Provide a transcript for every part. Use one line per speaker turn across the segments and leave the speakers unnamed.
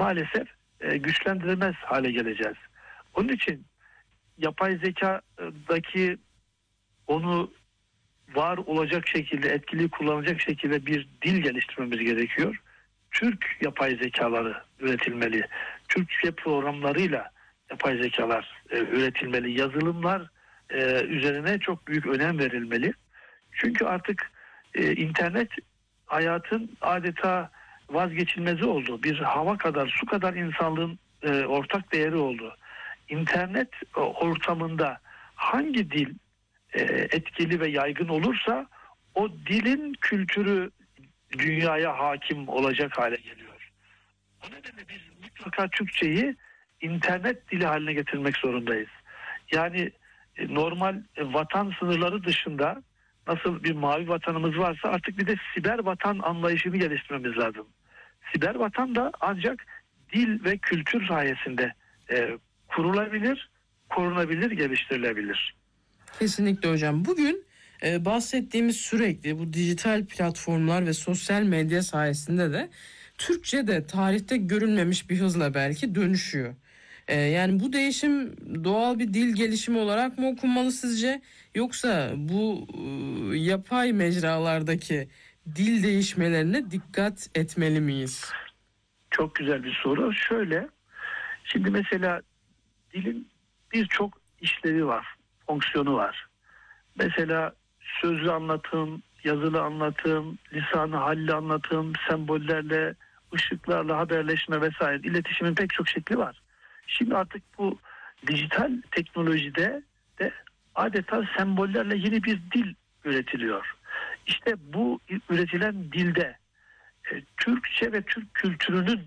maalesef güçlendirilmez hale geleceğiz. Onun için yapay zekadaki onu var olacak şekilde, etkili kullanacak şekilde bir dil geliştirmemiz gerekiyor. Türk yapay zekaları üretilmeli. Türkçe programlarıyla yapay zekalar üretilmeli. Yazılımlar üzerine çok büyük önem verilmeli. Çünkü artık internet hayatın adeta vazgeçilmezi oldu. Bir hava kadar, su kadar insanlığın ortak değeri oldu. İnternet ortamında hangi dil etkili ve yaygın olursa o dilin kültürü dünyaya hakim olacak hale geliyor. O nedenle biz mutlaka Türkçeyi internet dili haline getirmek zorundayız. Yani normal vatan sınırları dışında nasıl bir mavi vatanımız varsa artık bir de siber vatan anlayışını geliştirmemiz lazım. Siber vatan da ancak dil ve kültür sayesinde kurulabilir, korunabilir, geliştirilebilir.
Kesinlikle hocam. Bugün bahsettiğimiz sürekli bu dijital platformlar ve sosyal medya sayesinde de Türkçe de tarihte görülmemiş bir hızla belki dönüşüyor. Yani bu değişim doğal bir dil gelişimi olarak mı okunmalı sizce? Yoksa bu yapay mecralardaki dil değişmelerine dikkat etmeli miyiz?
Çok güzel bir soru. Şöyle, şimdi mesela dilin birçok işlevi var, fonksiyonu var. Mesela sözlü anlatım, yazılı anlatım, lisan-ı halli anlatım, sembollerle, ışıklarla haberleşme vesaire, iletişimin pek çok şekli var. Şimdi artık bu dijital teknolojide de adeta sembollerle yeni bir dil üretiliyor. İşte bu üretilen dilde Türkçe ve Türk kültürünün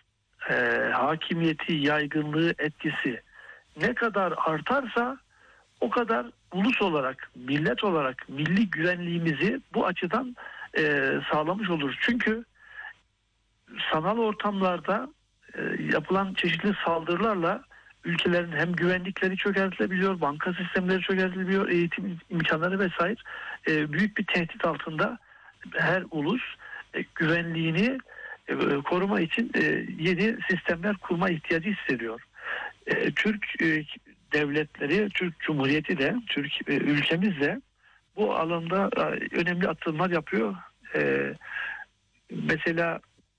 hakimiyeti, yaygınlığı, etkisi ne kadar artarsa o kadar ulus olarak, millet olarak milli güvenliğimizi bu açıdan sağlamış oluruz. Çünkü sanal ortamlarda yapılan çeşitli saldırılarla ülkelerin hem güvenlikleri çökertilebiliyor, banka sistemleri çökertilebiliyor, eğitim imkanları vesaire büyük bir tehdit altında her ulus güvenliğini koruma için yeni sistemler kurma ihtiyacı hissediyor. Türk devletleri, Türk Cumhuriyeti de, Türk ülkemiz de bu alanda önemli atılımlar yapıyor. Mesela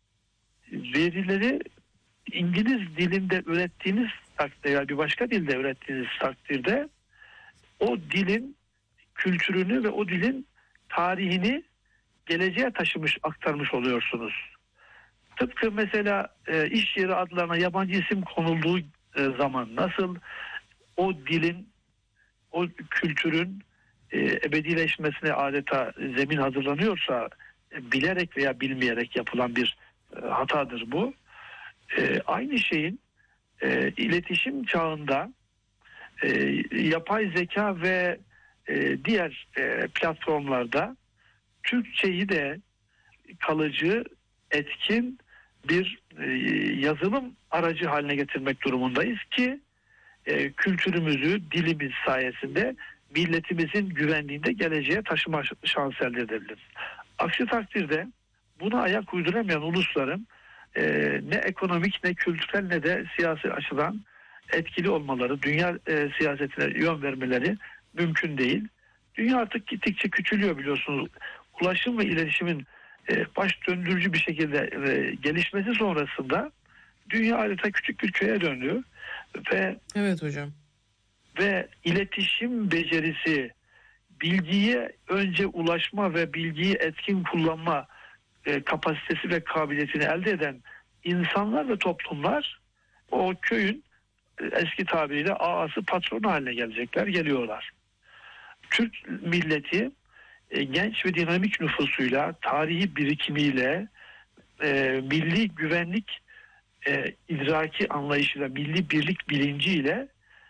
verileri İngiliz dilinde ürettiğiniz takdirde ya bir başka dilde ürettiğiniz takdirde o dilin kültürünü ve o dilin tarihini geleceğe aktarmış oluyorsunuz. Tıpkı mesela iş yeri adlarına yabancı isim konulduğu zaman nasıl o dilin, o kültürün ebedileşmesine adeta zemin hazırlanıyorsa bilerek veya bilmeyerek yapılan bir hatadır bu. Aynı şeyin iletişim çağında yapay zeka ve diğer platformlarda Türkçeyi de kalıcı, etkin bir yazılım aracı haline getirmek durumundayız ki kültürümüzü, dilimiz sayesinde milletimizin güvenliğinde geleceğe taşıma şansı elde edebiliriz. Aksi takdirde buna ayak uyduramayan ulusların ne ekonomik, ne kültürel, ne de siyasi açıdan etkili olmaları, dünya siyasetine yön vermeleri mümkün değil. Dünya artık gittikçe küçülüyor biliyorsunuz. Ulaşım ve iletişimin baş döndürücü bir şekilde gelişmesi sonrasında dünya adeta küçük bir köye döndü ve
evet hocam.
Ve iletişim becerisi, bilgiye önce ulaşma ve bilgiyi etkin kullanma kapasitesi ve kabiliyetini elde eden insanlar ve toplumlar o köyün eski tabiriyle ağası, patronu haline geliyorlar. Türk milleti genç ve dinamik nüfusuyla, tarihi birikimiyle, milli güvenlik idraki anlayışıyla, milli birlik bilinciyle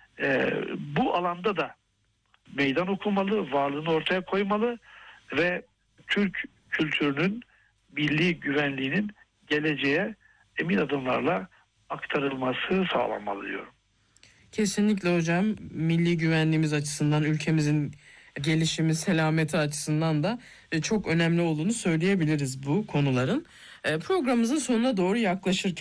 bu alanda da meydan okumalı, varlığını ortaya koymalı ve Türk kültürünün, milli güvenliğinin geleceğe emin adımlarla aktarılması sağlanmalı diyorum.
Kesinlikle hocam, milli güvenliğimiz açısından, ülkemizin gelişimi, selameti açısından da çok önemli olduğunu söyleyebiliriz bu konuların. Programımızın sonuna doğru yaklaşırken